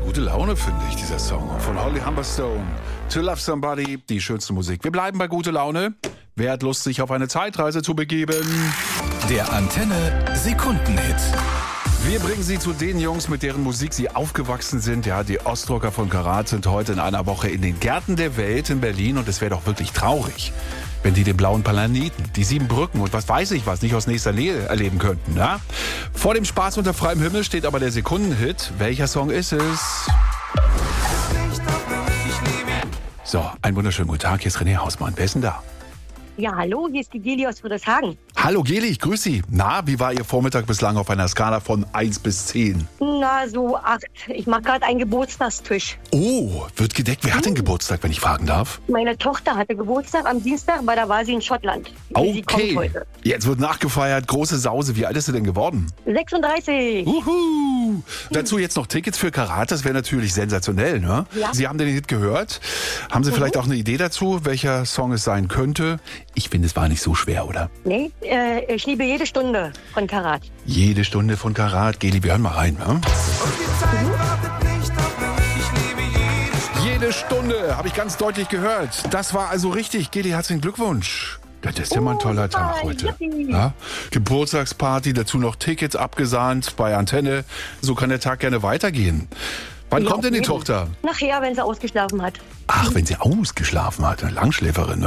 gute Laune, finde ich, dieser Song. Von Holly Humberstone. To Love Somebody, die schönste Musik. Wir bleiben bei gute Laune. Wer hat Lust, sich auf eine Zeitreise zu begeben? Der Antenne Sekundenhit. Wir bringen Sie zu den Jungs, mit deren Musik Sie aufgewachsen sind. Ja, die Ostrocker von Karat sind heute in einer Woche in den Gärten der Welt in Berlin. Und es wäre doch wirklich traurig, wenn die den blauen Planeten, die 7 Brücken und was weiß ich was nicht aus nächster Nähe erleben könnten. Ja? Vor dem Spaß unter freiem Himmel steht aber der Sekundenhit. Welcher Song ist es? So, einen wunderschönen guten Tag. Hier ist René Hausmann. Wer ist denn da? Ja, hallo, hier ist die Geli aus Friedrichshagen. Hallo Geli, ich grüße Sie. Na, wie war Ihr Vormittag bislang auf einer Skala von 1 bis 10? Na, so 8. Ich mache gerade einen Geburtstagstisch. Oh, wird gedeckt. Wer hat denn Geburtstag, wenn ich fragen darf? Meine Tochter hatte Geburtstag am Dienstag, weil da war sie in Schottland. Sie kommt Okay, heute. jetzt wird nachgefeiert. Große Sause. Wie alt ist sie denn geworden? 36. Dazu jetzt noch Tickets für Karat. Das wäre natürlich sensationell, ne? Ja. Sie haben den Hit gehört. Haben Sie vielleicht auch eine Idee dazu, welcher Song es sein könnte? Ich finde, es war nicht so schwer, oder? Nee, ich liebe jede Stunde von Karat. Jede Stunde von Karat. Geli, wir hören mal rein, ne? Jede Stunde, habe ich ganz deutlich gehört. Das war also richtig. Geli, herzlichen Glückwunsch. Das ist ja mal ein toller Tag heute. Yippie. Ja? Geburtstagsparty, dazu noch Tickets abgesahnt bei Antenne. So kann der Tag gerne weitergehen. Wann Ja, kommt denn die eben. Tochter? Nachher, wenn sie ausgeschlafen hat. Ach, wenn sie ausgeschlafen hat. Eine Langschläferin, ne?